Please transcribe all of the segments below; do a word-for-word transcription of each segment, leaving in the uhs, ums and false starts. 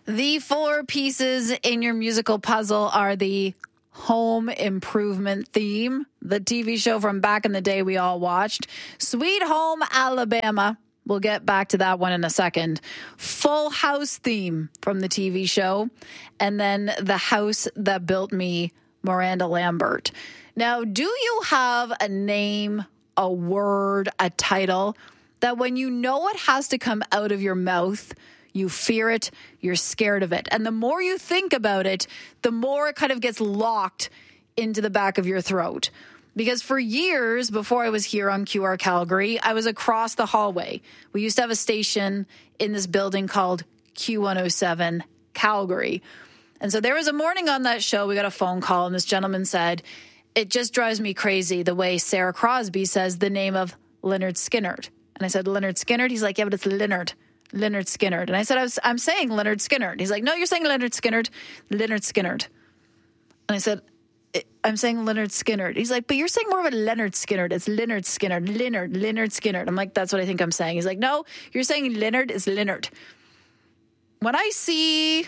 The four pieces in your musical puzzle are the Home Improvement theme, the T V show from back in the day we all watched. Sweet Home Alabama. We'll get back to that one in a second. Full House theme from the T V show. And then The House That Built Me, Miranda Lambert. Now, do you have a name, a word, a title that when you know it has to come out of your mouth, you fear it, you're scared of it? And the more you think about it, the more it kind of gets locked into the back of your throat. Because for years before I was here on Q R Calgary, I was across the hallway. We used to have a station in this building called Q one oh seven Calgary. And so there was a morning on that show, we got a phone call, and this gentleman said, "It just drives me crazy the way Sarah Crosby says the name of Lynyrd Skynyrd." And I said, "Lynyrd Skynyrd?" He's like, "Yeah, but it's Lynyrd. Lynyrd Skynyrd." And I said, I was, I'm saying Lynyrd Skynyrd. He's like, "No, you're saying Lynyrd Skynyrd. Lynyrd Skynyrd." And I said, "I'm saying Lynyrd Skynyrd." He's like, "But you're saying more of a Lynyrd Skynyrd. It's Lynyrd Skynyrd. Lynyrd, Lynyrd Skynyrd." I'm like, "That's what I think I'm saying." He's like, "No, you're saying Lynyrd is Lynyrd." When I see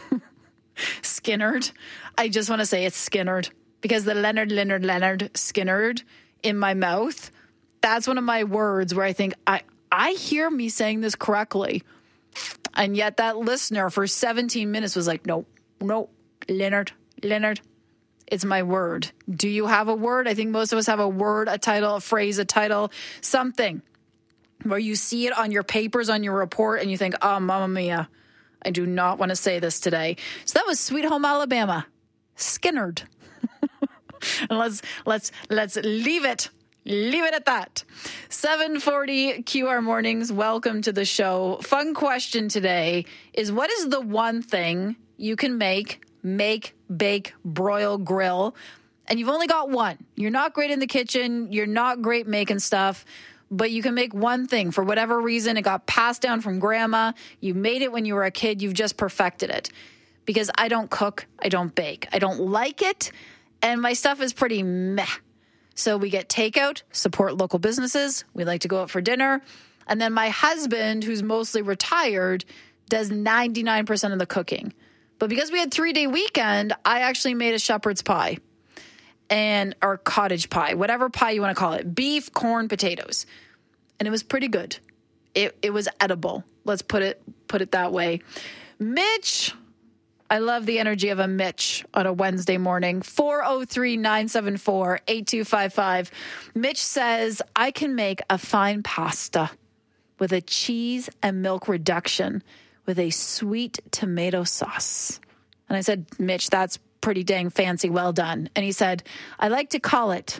Skynyrd, I just want to say it's Skynyrd. Because the Leonard, Leonard, Leonard Skynyrd in my mouth, that's one of my words where I think, I, I hear me saying this correctly. And yet that listener for seventeen minutes was like, "No, no, Leonard, Leonard, it's my word." Do you have a word? I think most of us have a word, a title, a phrase, a title, something where you see it on your papers, on your report, and you think, "Oh, Mamma Mia, I do not want to say this today." So that was Sweet Home Alabama, Skynyrd. And let's let's let's leave it. Leave it at that. seven forty Q R Mornings. Welcome to the show. Fun question today is, what is the one thing you can make, make, bake, broil, grill, and you've only got one? You're not great in the kitchen. You're not great making stuff, but you can make one thing for whatever reason. It got passed down from grandma. You made it when you were a kid. You've just perfected it. Because I don't cook. I don't bake. I don't like it. And my stuff is pretty meh. So we get takeout, support local businesses. We like to go out for dinner. And then my husband, who's mostly retired, does ninety-nine percent of the cooking. But because we had three-day weekend, I actually made a shepherd's pie. And or cottage pie, whatever pie you want to call it. Beef, corn, potatoes. And it was pretty good. It it was edible. Let's put it put it that way. Mitch, I love the energy of a Mitch on a Wednesday morning. four oh three, nine seven four, eight two five five. Mitch says, "I can make a fine pasta with a cheese and milk reduction with a sweet tomato sauce." And I said, "Mitch, that's pretty dang fancy. Well done." And he said, "I like to call it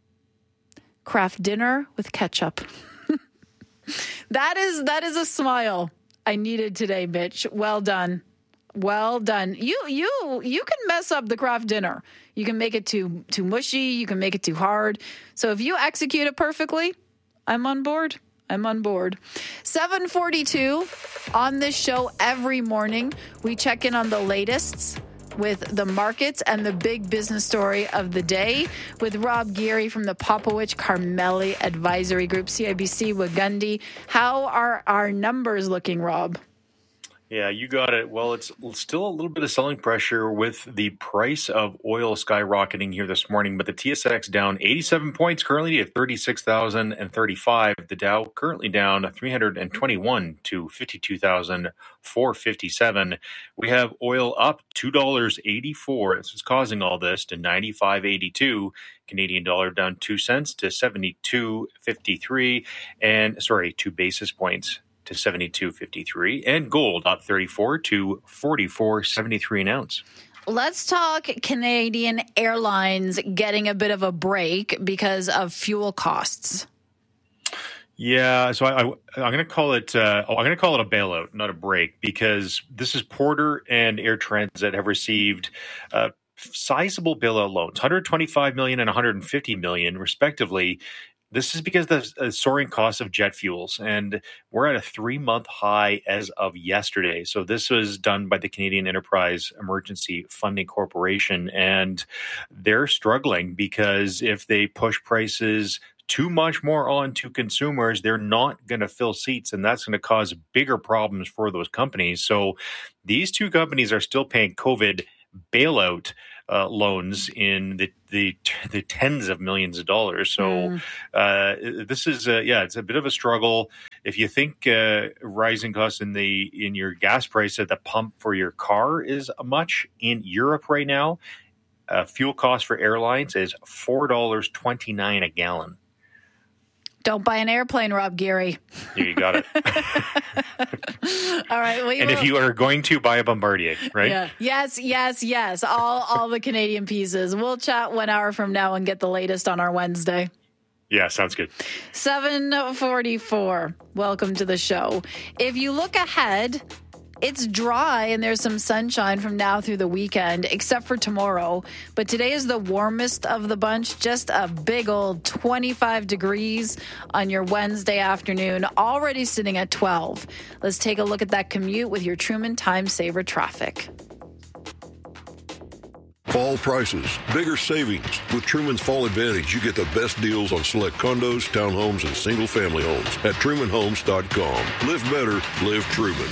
Kraft dinner with ketchup." That is that is a smile I needed today, Mitch. Well done. Well done. You you you can mess up the Kraft dinner. You can make it too too mushy. You can make it too hard. So if you execute it perfectly, I'm on board. I'm on board. seven forty-two on this show every morning. We check in on the latest with the markets and the big business story of the day with Rob Geary from the Popowich Carmeli Advisory Group, C I B C Wagundi. How are our numbers looking, Rob? Yeah, you got it. Well, it's still a little bit of selling pressure with the price of oil skyrocketing here this morning, but the T S X down eighty-seven points currently at thirty-six thousand thirty-five. The Dow currently down three hundred twenty-one to fifty-two thousand four hundred fifty-seven. We have oil up two dollars and eighty-four cents. This is causing all this to ninety-five eighty-two. Canadian dollar down two cents to seventy-two fifty-three, and sorry, two basis points to seventy-two fifty-three, and gold up thirty-four to forty-four seventy-three an ounce. Let's talk Canadian Airlines getting a bit of a break because of fuel costs. Yeah, so I, I, I'm going to call it. Uh, oh, I'm going to call it a bailout, not a break, because this is Porter and Air Transat have received uh, sizable bailout loans, one hundred twenty-five million dollars and one hundred fifty million dollars, respectively. This is because of the soaring cost of jet fuels, and we're at a three-month high as of yesterday. So this was done by the Canadian Enterprise Emergency Funding Corporation, and they're struggling because if they push prices too much more on to consumers, they're not going to fill seats, and that's going to cause bigger problems for those companies. So these two companies are still paying COVID bailout uh, loans in the, the the tens of millions of dollars. So mm. uh, this is uh, yeah, it's a bit of a struggle. If you think uh, rising costs in the in your gas price at the pump for your car is much in Europe right now, uh, fuel cost for airlines is four dollars twenty nine a gallon. Don't buy an airplane, Rob Geary. Yeah, you got it. All right. Well, and will... if you are going to, buy a Bombardier, right? Yeah. Yes, yes, yes. All all the Canadian pieces. We'll chat one hour from now and get the latest on our Wednesday. Yeah, sounds good. seven forty-four. Welcome to the show. If you look ahead, it's dry and there's some sunshine from now through the weekend, except for tomorrow. But today is the warmest of the bunch, just a big old twenty-five degrees on your Wednesday afternoon, already sitting at twelve. Let's take a look at that commute with your Truman Time Saver traffic. Fall prices, bigger savings. With Truman's Fall Advantage, you get the best deals on select condos, townhomes, and single-family homes at Truman Homes dot com. Live better, live Truman.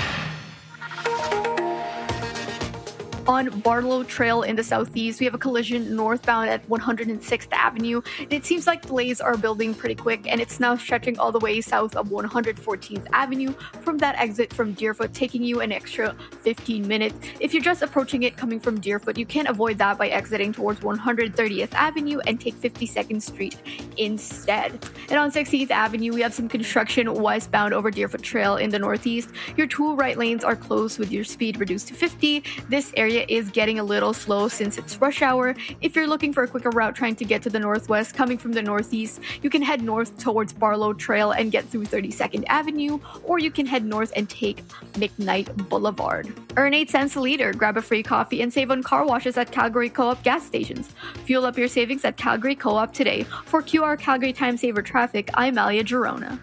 On Barlow Trail in the southeast, we have a collision northbound at one hundred sixth Avenue. And it seems like delays are building pretty quick, and it's now stretching all the way south of one hundred fourteenth Avenue from that exit from Deerfoot, taking you an extra fifteen minutes. If you're just approaching it coming from Deerfoot, you can avoid that by exiting towards one hundred thirtieth Avenue and take fifty-second Street instead. And on sixteenth Avenue, we have some construction westbound over Deerfoot Trail in the northeast. Your two right lanes are closed with your speed reduced to fifty. This area is getting a little slow since it's rush hour. If you're looking for a quicker route trying to get to the northwest coming from the northeast, you can head north towards Barlow Trail and get through thirty-second Avenue, or you can head north and take McKnight Boulevard. Earn eight cents a liter, grab a free coffee, and save on car washes at Calgary Co-op gas stations. Fuel up your savings at Calgary Co-op today. For Q R Calgary Time Saver Traffic, I'm Alia Girona.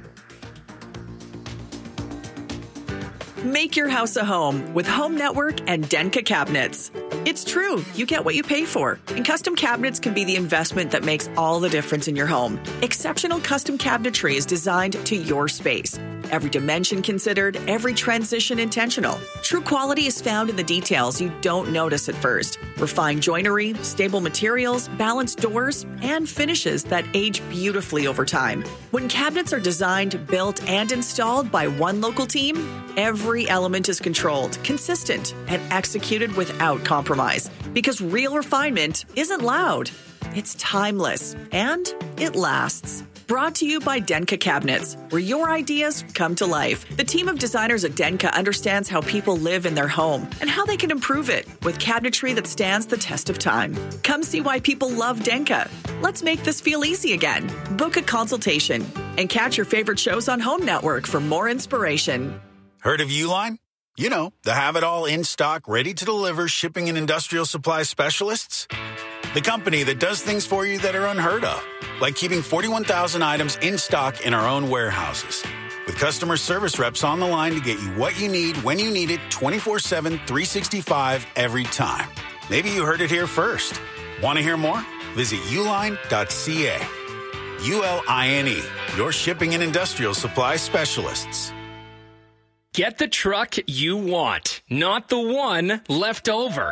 Make your house a home with Home Network and Denka Cabinets. It's true, you get what you pay for, and custom cabinets can be the investment that makes all the difference in your home. Exceptional custom cabinetry is designed to your space. Every dimension considered, every transition intentional. True quality is found in the details you don't notice at first. Refined joinery, stable materials, balanced doors, and finishes that age beautifully over time. When cabinets are designed, built, and installed by one local team, every element is controlled, consistent, and executed without compromise. Because real refinement isn't loud, it's timeless, and it lasts. Brought to you by Denka Cabinets, where your ideas come to life. The team of designers at Denka understands how people live in their home and how they can improve it with cabinetry that stands the test of time. Come see why people love Denka. Let's make this feel easy again. Book a consultation and catch your favorite shows on Home Network for more inspiration. Heard of Uline? You know, the have-it-all in-stock, ready-to-deliver shipping and industrial supply specialists. The company that does things for you that are unheard of, like keeping forty-one thousand items in stock in our own warehouses. With customer service reps on the line to get you what you need when you need it twenty-four seven, three sixty-five every time. Maybe you heard it here first. Want to hear more? Visit uline dot c a. U L I N E, your shipping and industrial supply specialists. Get the truck you want, not the one left over.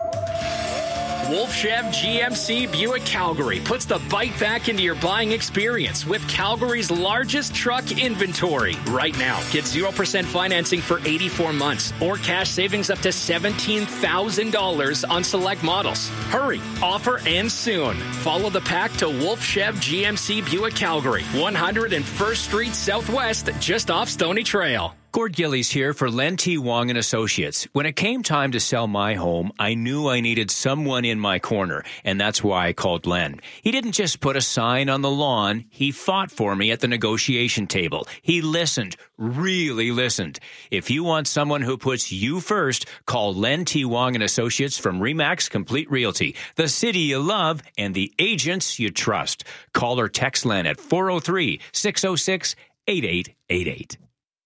Wolf Chev G M C Buick Calgary puts the bite back into your buying experience with Calgary's largest truck inventory. Right now, get zero percent financing for eighty-four months or cash savings up to seventeen thousand dollars on select models. Hurry, offer ends soon. Follow the pack to Wolf Chev G M C Buick Calgary, one hundred first Street Southwest, just off Stony Trail. Gord Gillies here for Len T. Wong and Associates. When it came time to sell my home, I knew I needed someone in my corner, and that's why I called Len. He didn't just put a sign on the lawn. He fought for me at the negotiation table. He listened, really listened. If you want someone who puts you first, call Len T. Wong and Associates from Remax Complete Realty, the city you love and the agents you trust. Call or text Len at four oh three, six oh six, eight eight eight eight.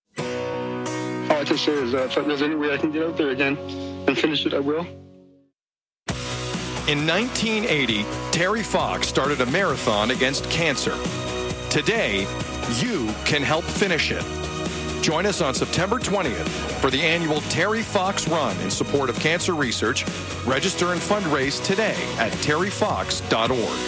All I can say is that if there's any way I can get out there again and finish it, I will. In nineteen eighty, Terry Fox started a marathon against cancer. Today, you can help finish it. Join us on September twentieth for the annual Terry Fox Run in support of cancer research. Register and fundraise today at terry fox dot org.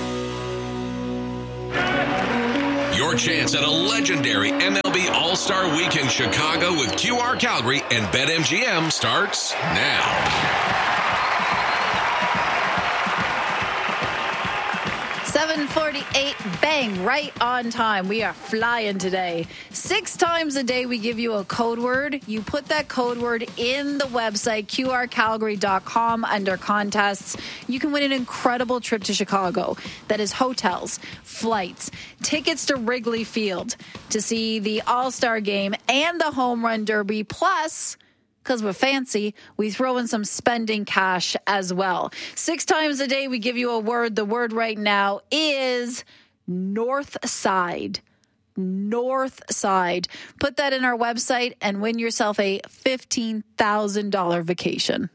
Your chance at a legendary M L B All-Star Week in Chicago with Q R Calgary and BetMGM starts now. seven forty-eight, bang, right on time. We are flying today. Six times a day we give you a code word. You put that code word in the website, Q R calgary dot com, under contests. You can win an incredible trip to Chicago. That is hotels, flights, tickets to Wrigley Field to see the All-Star Game and the Home Run Derby, plus, because we're fancy, we throw in some spending cash as well. Six times a day, we give you a word. The word right now is North Side. North Side. Put that in our website and win yourself a fifteen thousand dollars vacation.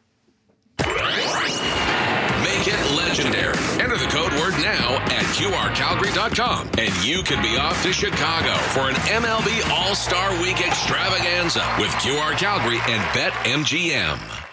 Make it legendary. Enter the code word now at Q R calgary dot com, and you could be off to Chicago for an M L B All-Star Week extravaganza with Q R Calgary and BetMGM.